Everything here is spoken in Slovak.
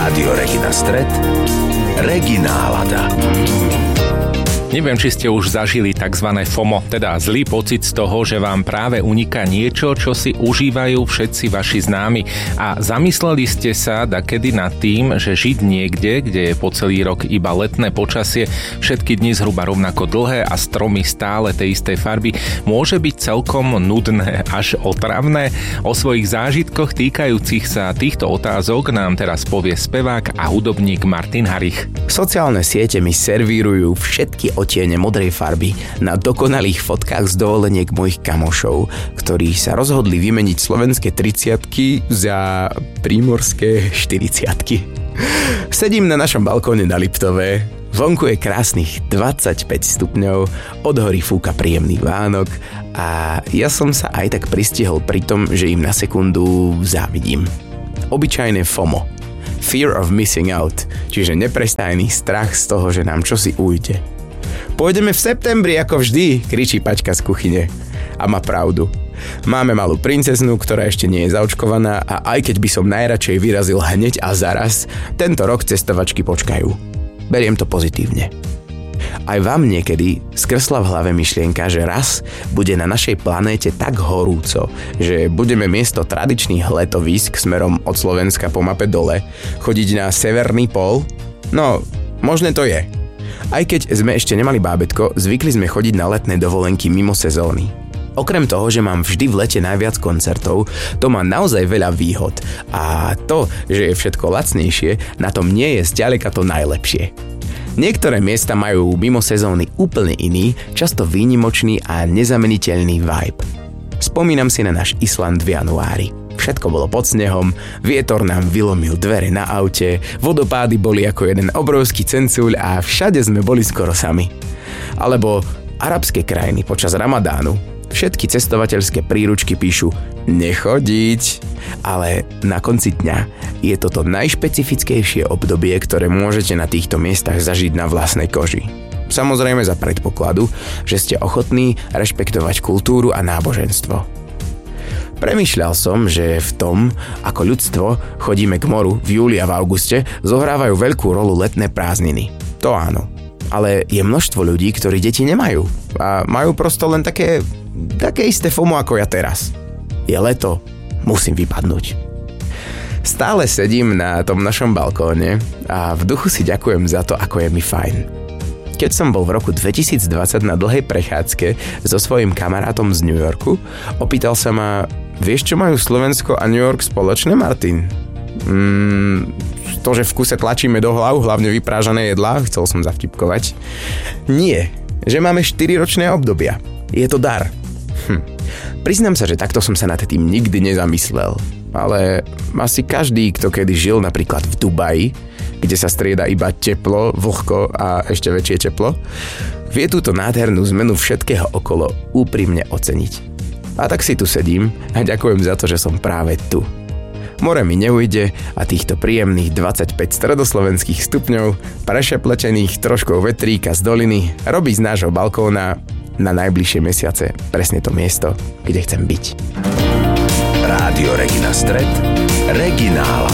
Rádio Regina Stred, Regina Nálada. Neviem, či ste už zažili tzv. FOMO, teda zlý pocit z toho, že vám práve uniká niečo, čo si užívajú všetci vaši známi. A zamysleli ste sa dakedy nad tým, že žiť niekde, kde je po celý rok iba letné počasie, všetky dni zhruba rovnako dlhé a stromy stále tej istej farby, môže byť celkom nudné až otravné? O svojich zážitkoch týkajúcich sa týchto otázok nám teraz povie spevák a hudobník Martin Harich. Sociálne siete mi servírujú všetky odtiene modrej farby na dokonalých fotkách z dovoleniek mojich kamošov, ktorí sa rozhodli vymeniť slovenské 30-ky za prímorské 40-ky. Sedím na našom balkóne na Liptove, vonku je krásnych 25 stupňov, od hory fúka príjemný vánok a ja som sa aj tak pristihol pri tom, že im na sekundu závidím. Obyčajné FOMO. Fear of missing out, čiže neprestajný strach z toho, že nám čosi ujde. Pôjdeme v septembri ako vždy, kričí Paťka z kuchyne. A má pravdu. Máme malú princeznu, ktorá ešte nie je zaočkovaná a aj keď by som najradšej vyrazil hneď a zaraz, tento rok cestovačky počkajú. Beriem to pozitívne. Aj vám niekedy skrsla v hlave myšlienka, že raz bude na našej planéte tak horúco, že budeme miesto tradičných letovísk smerom od Slovenska po mape dole chodiť na severný pól? No, možné to je. Aj keď sme ešte nemali bábätko, zvykli sme chodiť na letné dovolenky mimo sezóny. Okrem toho, že mám vždy v lete najviac koncertov, to má naozaj veľa výhod. A to, že je všetko lacnejšie, na tom nie je zďaleka to najlepšie. Niektoré miesta majú mimo sezóny úplne iný, často výnimočný a nezameniteľný vibe. Spomínam si na náš Island v januári. Všetko bolo pod snehom, vietor nám vylomil dvere na aute, vodopády boli ako jeden obrovský cencuľ a všade sme boli skoro sami. Alebo arabské krajiny počas Ramadánu. Všetky cestovateľské príručky píšu nechodiť, ale na konci dňa je toto najšpecifickejšie obdobie, ktoré môžete na týchto miestach zažiť na vlastnej koži. Samozrejme za predpokladu, že ste ochotní rešpektovať kultúru a náboženstvo. Premýšľal som, že v tom, ako ľudstvo chodíme k moru v júli a v auguste, zohrávajú veľkú rolu letné prázdniny. To áno. Ale je množstvo ľudí, ktorí deti nemajú. A majú prosto len také isté FOMO ako ja teraz. Je leto, musím vypadnúť. Stále sedím na tom našom balkóne a v duchu si ďakujem za to, ako je mi fajn. Keď som bol v roku 2020 na dlhej prechádzke so svojím kamarátom z New Yorku, opýtal sa ma, vieš, čo majú Slovensko a New York spoločné, Martin? To, že v kuse tlačíme do hlav, hlavne vyprážané jedlá, chcel som zavtipkovať. Nie, že máme 4-ročné obdobia. Je to dar. Priznám sa, že takto som sa nad tým nikdy nezamyslel. Ale asi každý, kto kedy žil napríklad v Dubaji, kde sa strieda iba teplo, vlhko a ešte väčšie teplo, vie túto nádhernú zmenu všetkého okolo úprimne oceniť. A tak si tu sedím a ďakujem za to, že som práve tu. More mi neujde a týchto príjemných 25 stredoslovenských stupňov, prešepletených troškou vetríka z doliny, robí z nášho balkóna na najbližšie mesiace presne to miesto, kde chcem byť. Rádio Regina Stred, Regina Nálada.